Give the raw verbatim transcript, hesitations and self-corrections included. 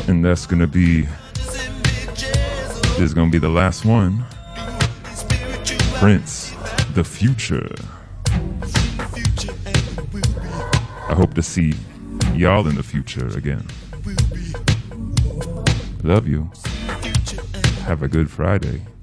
And that's gonna be, this is gonna be the last one. Prince, The Future. I hope to see y'all in the future again. Love you. Have a good Friday.